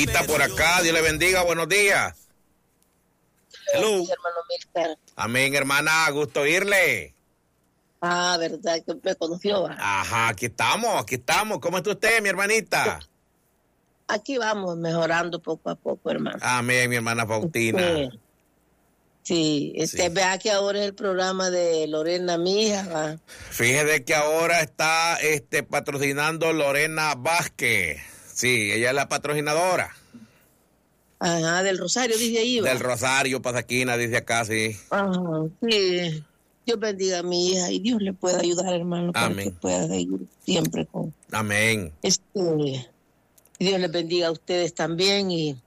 Está por acá, Dios le bendiga, buenos días. Hello. Sí, hermano Milton. Amén, hermana, gusto oírle. Ah, verdad, que me conoció. Ajá, aquí estamos. ¿Cómo está usted, mi hermanita? Aquí vamos mejorando poco a poco, hermano. Amén, mi hermana Faustina. Sí, vea que ahora es el programa de Lorena, mi hija, va. Fíjese que ahora está patrocinando Lorena Vázquez. Sí, ella es la patrocinadora. Ajá, del Rosario, dice ahí, va. Del Rosario, Pasaquina, dice acá, sí. Ajá, sí. Dios bendiga a mi hija y Dios le pueda ayudar, hermano, para Amén. que pueda seguir siempre con... Amén. Dios les bendiga a ustedes también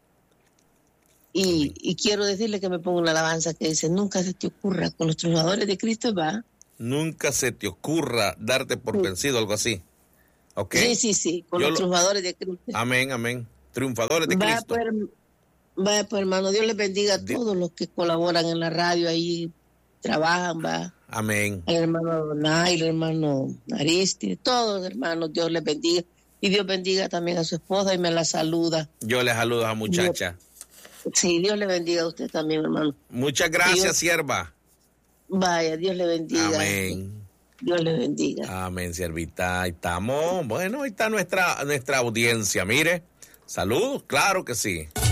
y quiero decirle que me pongo una alabanza que dice, nunca se te ocurra con los triunfadores de Cristo, va. Nunca se te ocurra darte por vencido, algo así. ¿Ok? Sí, con los triunfadores de Cristo. Amén. Triunfadores de Cristo. Vaya, pues, hermano, Dios les bendiga a todos los que colaboran en la radio ahí, trabajan, va. Amén. El hermano Donay, el hermano Aristi, todos hermanos, Dios les bendiga. Y Dios bendiga también a su esposa y me la saluda. Yo le saludo a la muchacha. Sí, Dios le bendiga a usted también, hermano. Muchas gracias, sierva. Vaya, Dios le bendiga. Amén. Dios le bendiga. Amén, siervita. Ahí estamos. Bueno, ahí está nuestra audiencia. Mire, saludos, claro que sí.